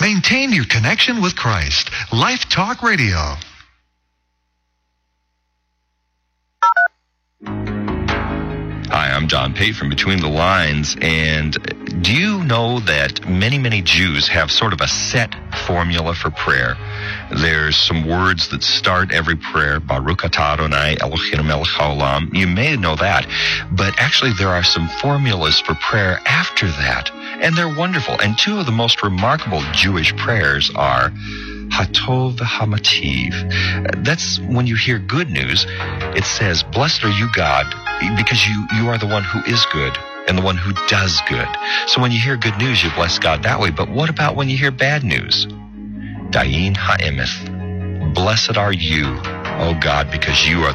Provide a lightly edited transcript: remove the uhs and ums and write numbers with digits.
Maintain your connection with Christ. Life Talk Radio. Hi, I'm John Pate from Between the Lines, and do you know that many Jews have sort of a set formula for prayer? There's some words that start every prayer, Baruch atah Adonai Eloheinu melech haolam. You may know that, but actually there are some formulas for prayer after that, and they're wonderful. And two of the most remarkable Jewish prayers are Hatov Hamativ. That's when you hear good news. It says, blessed are you, God, because you are the one who is good and the one who does good. So when you hear good news, you bless God that way. But what about when you hear bad news? Dayin Ha'emeth. Blessed are you, O God, because you are